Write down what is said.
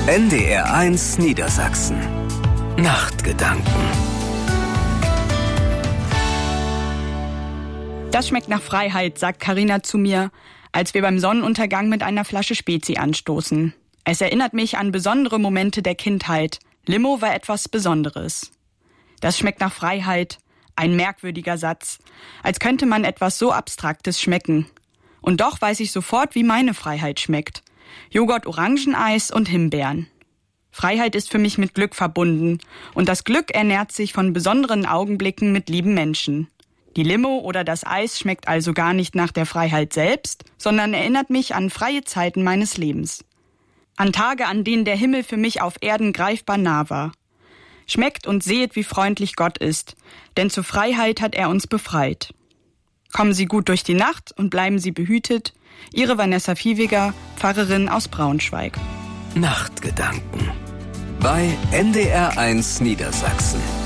NDR1 Niedersachsen. Nachtgedanken. Das schmeckt nach Freiheit, sagt Carina zu mir, als wir beim Sonnenuntergang mit einer Flasche Spezi anstoßen. Es erinnert mich an besondere Momente der Kindheit. Limo war etwas Besonderes. Das schmeckt nach Freiheit. Ein merkwürdiger Satz. Als könnte man etwas so Abstraktes schmecken. Und doch weiß ich sofort, wie meine Freiheit schmeckt. Joghurt, Orangeneis und Himbeeren. Freiheit ist für mich mit Glück verbunden. Und das Glück ernährt sich von besonderen Augenblicken mit lieben Menschen. Die Limo oder das Eis schmeckt also gar nicht nach der Freiheit selbst, sondern erinnert mich an freie Zeiten meines Lebens. An Tage, an denen der Himmel für mich auf Erden greifbar nah war. Schmeckt und seht, wie freundlich Gott ist, denn zur Freiheit hat er uns befreit. Kommen Sie gut durch die Nacht und bleiben Sie behütet. Ihre Vanessa Viehweger, Pfarrerin aus Braunschweig. Nachtgedanken bei NDR1 Niedersachsen.